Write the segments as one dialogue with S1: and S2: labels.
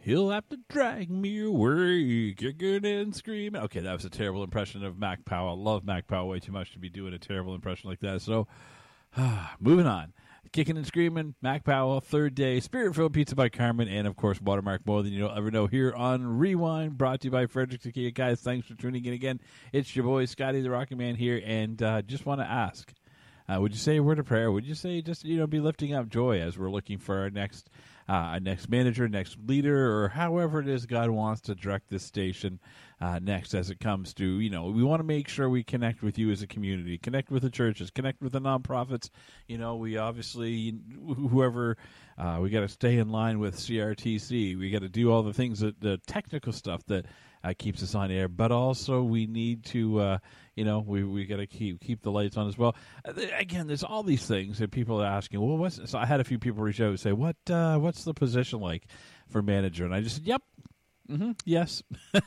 S1: He'll have to drag me away, kicking and screaming. Okay, that was a terrible impression of Mac Powell. I love Mac Powell way too much to be doing a terrible impression like that. So, moving on. Kicking and screaming, Mac Powell, Third Day, Spirit-Filled Pizza by Carmen, and, of course, Watermark, More Than You'll Ever Know, here on Rewind, brought to you by Frederick Takia. Guys, thanks for tuning in again. It's your boy, Scotty the Rocket Man here, and just want to ask, would you say a word of prayer? Would you say just, be lifting up joy as we're looking for our next manager, next leader, or however it is God wants to direct this station next as it comes to, we want to make sure we connect with you as a community, connect with the churches, connect with the nonprofits. We obviously, whoever, we got to stay in line with CRTC. We got to do all the things, the technical stuff that keeps us on air, but also we need to, we got to keep the lights on as well. Again, there's all these things that people are asking. Well, so I had a few people reach out and say, what's the position like for manager? And I just said, yep. Mm-hmm, yes,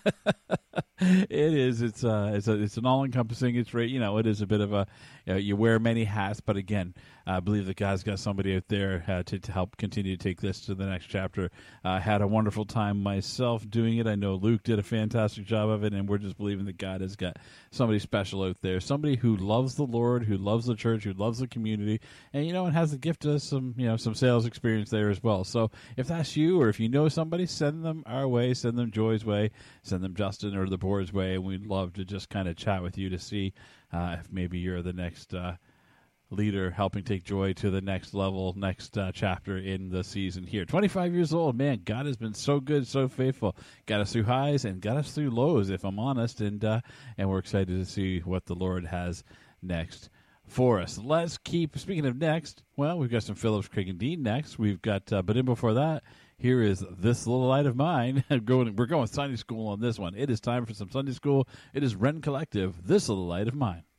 S1: it is. It's an all-encompassing. It's right. It is a bit of a. You wear many hats, but again, I believe that God's got somebody out there to help continue to take this to the next chapter. I had a wonderful time myself doing it. I know Luke did a fantastic job of it, and we're just believing that God has got somebody special out there, somebody who loves the Lord, who loves the church, who loves the community, and and has the gift of some sales experience there as well. So if that's you, or if you know somebody, send them our way. Send them Joy's way, send them Justin or the board's way, and we'd love to just kind of chat with you to see if maybe you're the next leader helping take Joy to the next level, next chapter in the season here. 25 years old, man, God has been so good, so faithful. Got us through highs and got us through lows, if I'm honest, and we're excited to see what the Lord has next for us. Let's keep, speaking of next, well, we've got some Phillips, Craig, and Dean next. We've got, but in before that, here is This Little Light of Mine. We're going Sunday school on this one. It is time for some Sunday school. It is Wren Collective, This Little Light of Mine.